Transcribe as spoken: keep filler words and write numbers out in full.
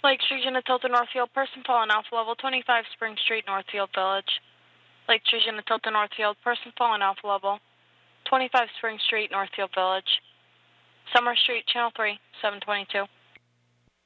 Lake Street, Unit Tilton, Northfield, person fallen off level twenty-five Spring Street, Northfield Village. Lake Street, Unit Tilton, Northfield, person fallen off level twenty-five Spring Street, Northfield Village. Summer Street, Channel three, seven twenty-two.